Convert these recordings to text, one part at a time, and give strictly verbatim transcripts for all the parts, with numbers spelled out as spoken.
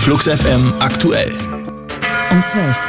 Flux F M aktuell. Um zwölf.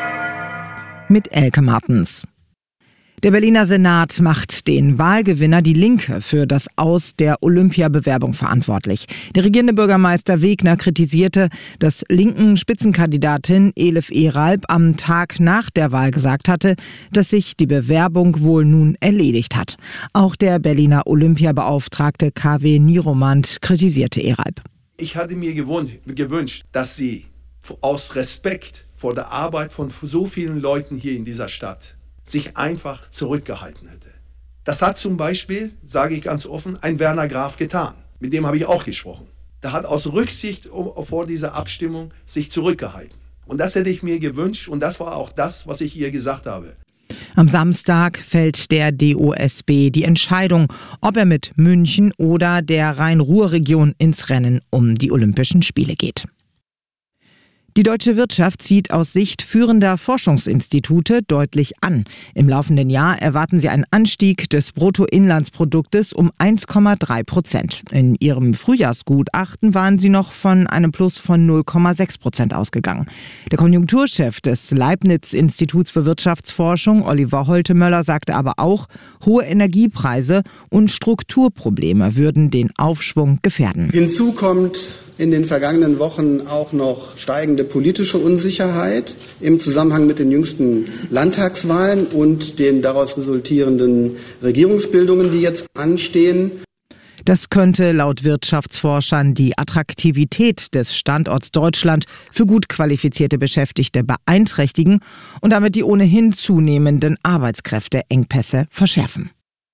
Mit Elke Martens. Der Berliner Senat macht den Wahlgewinner Die Linke für das Aus der Olympiabewerbung verantwortlich. Der regierende Bürgermeister Wegner kritisierte, dass linken Spitzenkandidatin Elif Eralp am Tag nach der Wahl gesagt hatte, dass sich die Bewerbung wohl nun erledigt hat. Auch der Berliner Olympiabeauftragte K W Nieromand kritisierte Eralp. Ich hatte mir gewünscht, dass sie aus Respekt vor der Arbeit von so vielen Leuten hier in dieser Stadt sich einfach zurückgehalten hätte. Das hat zum Beispiel, sage ich ganz offen, ein Werner Graf getan. Mit dem habe ich auch gesprochen. Der hat aus Rücksicht vor dieser Abstimmung sich zurückgehalten. Und das hätte ich mir gewünscht und das war auch das, was ich ihr gesagt habe. Am Samstag fällt der D O S B die Entscheidung, ob er mit München oder der Rhein-Ruhr-Region ins Rennen um die Olympischen Spiele geht. Die deutsche Wirtschaft zieht aus Sicht führender Forschungsinstitute deutlich an. Im laufenden Jahr erwarten sie einen Anstieg des Bruttoinlandsproduktes um eins Komma drei Prozent. In ihrem Frühjahrsgutachten waren sie noch von einem Plus von null Komma sechs Prozent ausgegangen. Der Konjunkturchef des Leibniz-Instituts für Wirtschaftsforschung, Oliver Holtemöller, sagte aber auch, hohe Energiepreise und Strukturprobleme würden den Aufschwung gefährden. Hinzu kommt in den vergangenen Wochen auch noch steigende politische Unsicherheit im Zusammenhang mit den jüngsten Landtagswahlen und den daraus resultierenden Regierungsbildungen, die jetzt anstehen. Das könnte laut Wirtschaftsforschern die Attraktivität des Standorts Deutschland für gut qualifizierte Beschäftigte beeinträchtigen und damit die ohnehin zunehmenden Arbeitskräfteengpässe verschärfen.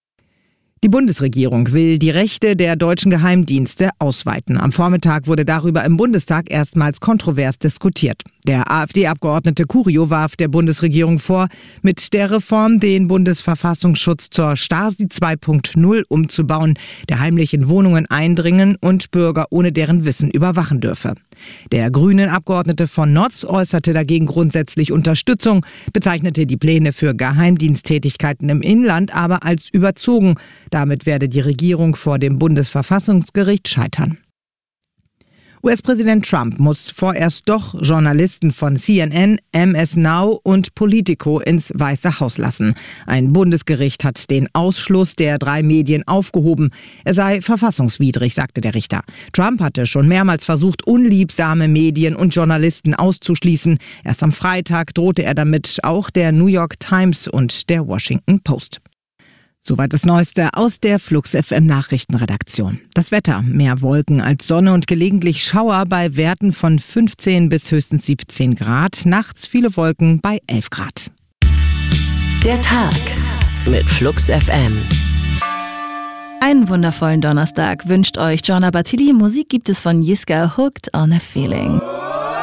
Die Bundesregierung will die Rechte der deutschen Geheimdienste ausweiten. Am Vormittag wurde darüber im Bundestag erstmals kontrovers diskutiert. Der AfD-Abgeordnete Curio warf der Bundesregierung vor, mit der Reform den Bundesverfassungsschutz zur Stasi zwei Punkt null umzubauen, der heimlich in Wohnungen eindringen und Bürger ohne deren Wissen überwachen dürfe. Der Grünen-Abgeordnete von Notz äußerte dagegen grundsätzlich Unterstützung, bezeichnete die Pläne für Geheimdiensttätigkeiten im Inland aber als überzogen. Damit werde die Regierung vor dem Bundesverfassungsgericht scheitern. U S-Präsident Trump muss vorerst doch Journalisten von C N N, M S Now und Politico ins Weiße Haus lassen. Ein Bundesgericht hat den Ausschluss der drei Medien aufgehoben. Er sei verfassungswidrig, sagte der Richter. Trump hatte schon mehrmals versucht, unliebsame Medien und Journalisten auszuschließen. Erst am Freitag drohte er damit auch der New York Times und der Washington Post. Soweit das Neueste aus der Flux F M Nachrichtenredaktion. Das Wetter: mehr Wolken als Sonne und gelegentlich Schauer bei Werten von fünfzehn bis höchstens siebzehn Grad. Nachts viele Wolken bei elf Grad. Der Tag mit Flux F M. Einen wundervollen Donnerstag wünscht euch Gianna Battili. Musik gibt es von Jiska, Hooked on a Feeling.